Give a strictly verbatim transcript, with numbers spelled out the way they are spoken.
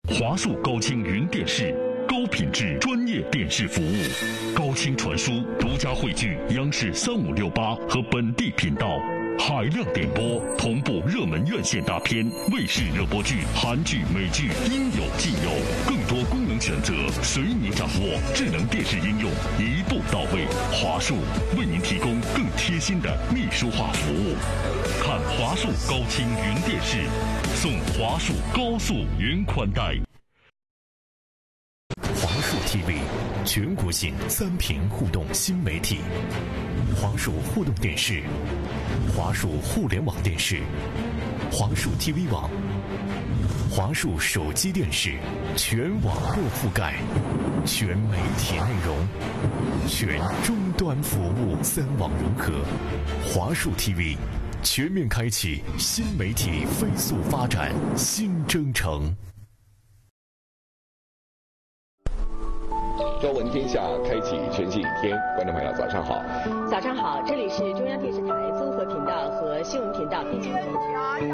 华数高清云电视，高品质专业电视服务。高清传输独家汇聚央视三五六八和本地频道，海量点播同步热门院线大片、卫视热播剧、韩剧、美剧，应有尽有。更多功能选择随你掌握，智能电视应用一步到位。华数为您提供更贴心的秘书化服务。看华数高清云电视，送华数高速云宽带。 华数 T V 全国性三屏互动新媒体，华数互动电视、华数互联网电视、华数 T V 网、华数手机电视，全网络覆盖，全媒体内容，全终端服务，三网融合。华数 T V 全面开启新媒体飞速发展新征程。 朝闻天下，开启全新一天。观众朋友，早上好！ 早上好，这里是中央电视台综合频道和新闻频道。